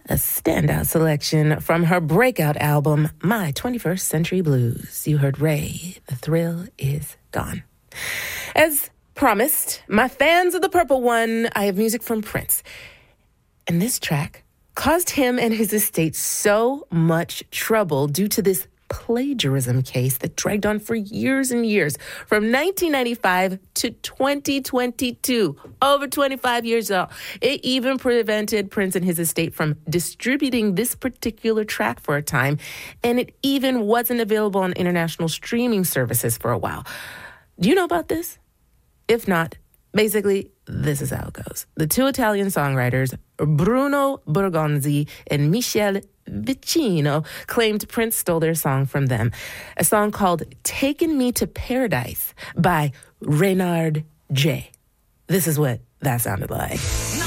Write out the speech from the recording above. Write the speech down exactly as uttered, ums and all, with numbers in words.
a standout selection from her breakout album, My twenty-first Century Blues. You heard Ray, The Thrill Is Gone. As promised, my fans of the Purple One, I have music from Prince. And this track caused him and his estate so much trouble due to this plagiarism case that dragged on for years and years, from nineteen ninety-five to twenty twenty-two, over twenty-five years old. It even prevented Prince and his estate from distributing this particular track for a time, and it even wasn't available on international streaming services for a while. Do you know about this? If not, basically, this is how it goes. The two Italian songwriters, Bruno Borgonzi and Michele Vicino, claimed Prince stole their song from them. A song called Taking Me to Paradise by Reynard J. This is what that sounded like.